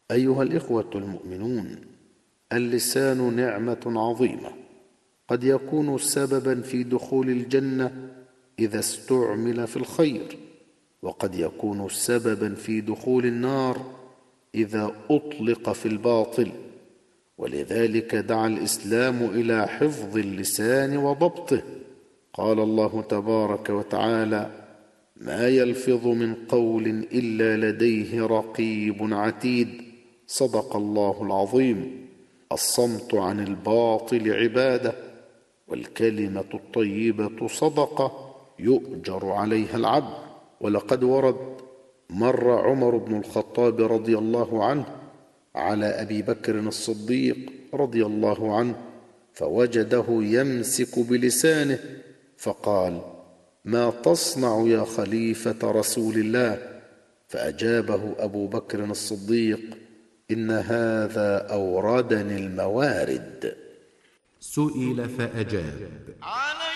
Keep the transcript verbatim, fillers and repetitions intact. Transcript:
أيها الإخوة المؤمنون، اللسان نعمة عظيمة، قد يكون سببا في دخول الجنة إذا استعمل في الخير، وقد يكون سببا في دخول النار إذا أطلق في الباطل. ولذلك دعا الإسلام إلى حفظ اللسان وضبطه. قال الله تبارك وتعالى: ما يلفظ من قول إلا لديه رقيب عتيد. صدق الله العظيم. الصمت عن الباطل عبادة، والكلمة الطيبة صدقة يؤجر عليها العبد. ولقد ورد: مر عمر بن الخطاب رضي الله عنه على أبي بكر الصديق رضي الله عنه فوجده يمسك بلسانه فقال: ما تصنع يا خليفة رسول الله؟ فأجابه أبو بكر الصديق: إن هذا أوردني الموارد. سئل فأجاب: